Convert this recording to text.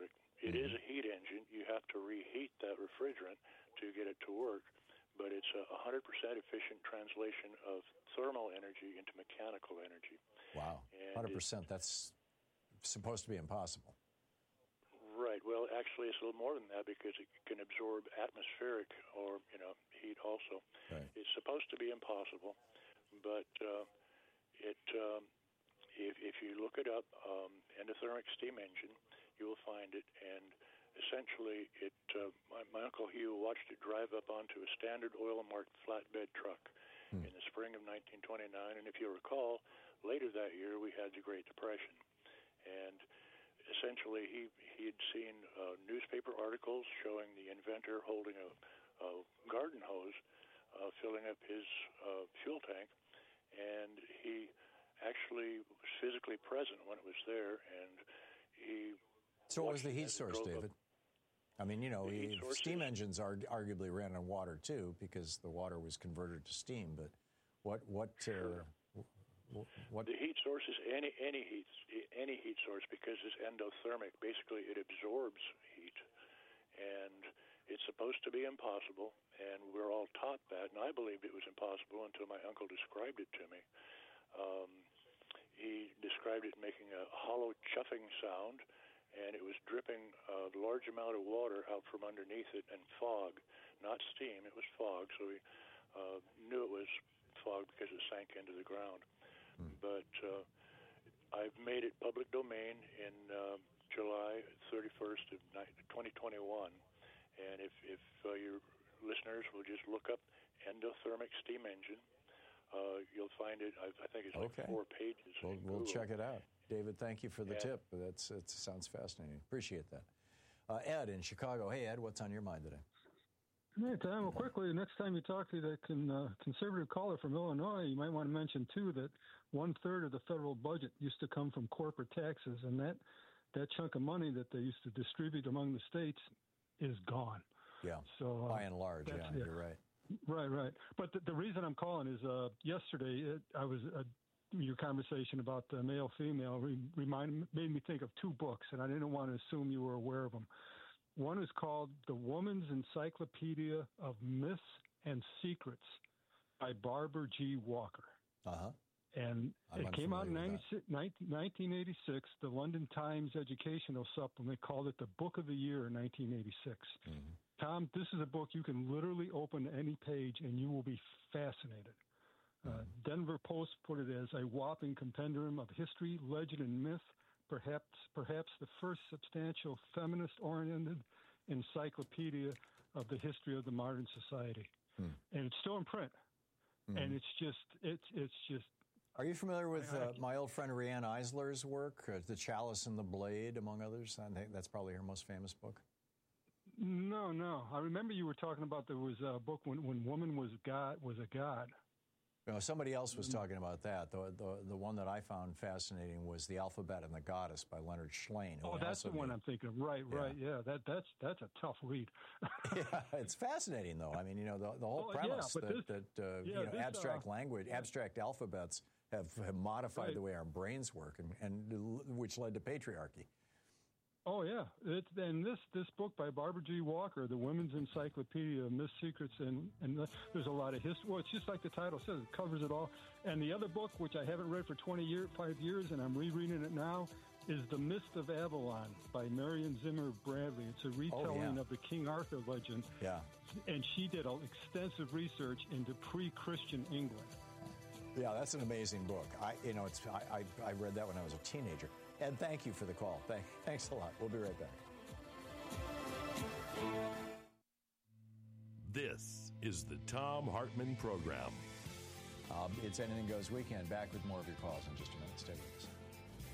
product. It is a heat engine. You have to reheat that refrigerant to get it to work, but it's a 100% efficient translation of thermal energy into mechanical energy. Wow, 100%. That's supposed to be impossible. Right. Well, actually, it's a little more than that because it can absorb atmospheric or heat also. Right. It's supposed to be impossible, but if you look it up, endothermic steam engine, you will find it. And essentially, my Uncle Hugh watched it drive up onto a standard oil-marked flatbed truck in the spring of 1929. And if you recall, later that year we had the Great Depression, and essentially he had seen newspaper articles showing the inventor holding a garden hose filling up his fuel tank, and he actually was physically present when it was there, and he... So what was the heat source, David? I mean, steam engines arguably ran on water, too, because the water was converted to steam, but what The heat source is any heat source because it's endothermic. Basically, it absorbs heat, and it's supposed to be impossible, and we're all taught that, and I believed it was impossible until my uncle described it to me. He described it making a hollow chuffing sound, and it was dripping a large amount of water out from underneath it, and fog, not steam, it was fog, so we knew it was fog because it sank into the ground. But I've made it public domain in July 31st of 2021, and if your listeners will just look up endothermic steam engine, you'll find it. I think it's like 4 pages. We'll check it out. David, thank you for the tip. It sounds fascinating. Appreciate that. Ed in Chicago. Hey, Ed, what's on your mind today? Hey, Tom. Well, quickly, next time you talk to that conservative caller from Illinois, you might want to mention, too, that 1/3 of the federal budget used to come from corporate taxes, and that chunk of money that they used to distribute among the states is gone. Yeah, so, by and large, you're right. Right. But the reason I'm calling is yesterday your conversation about the male-female made me think of 2 books, and I didn't want to assume you were aware of them. One is called The Woman's Encyclopedia of Myths and Secrets by Barbara G. Walker. Uh-huh. And it came out in 1986. The London Times Educational Supplement called it the Book of the Year in 1986. Mm-hmm. Tom, this is a book you can literally open any page and you will be fascinated. Denver Post put it as a whopping compendium of history, legend, and myth, perhaps the first substantial feminist-oriented encyclopedia of the history of the modern society. And it's still in print. And it's just. Are you familiar with my old friend Rianne Eisler's work, The Chalice and the Blade, among others? I think that's probably her most famous book. No. I remember you were talking about there was a book when woman was a god. No, somebody else was talking about that. The one that I found fascinating was The Alphabet and the Goddess by Leonard Shlain. Oh, that's the one I'm thinking of. Right. Yeah, that's a tough read. Yeah, it's fascinating, though. I mean, the whole premise abstract language, abstract alphabets have modified the way our brains work, and which led to patriarchy. Oh, yeah. And this book by Barbara G. Walker, The Women's Encyclopedia of Myths, Secrets, and there's a lot of history. Well, it's just like the title says. It covers it all. And the other book, which I haven't read for 5 years, and I'm rereading it now, is The Mist of Avalon by Marion Zimmer Bradley. It's a retelling of the King Arthur legend. Yeah. And she did extensive research into pre-Christian England. Yeah, that's an amazing book. I read that when I was a teenager. Ed, thank you for the call. Thanks a lot. We'll be right back. This is the Thom Hartmann Program. It's Anything Goes Weekend. Back with more of your calls in just a minute. Stay with us.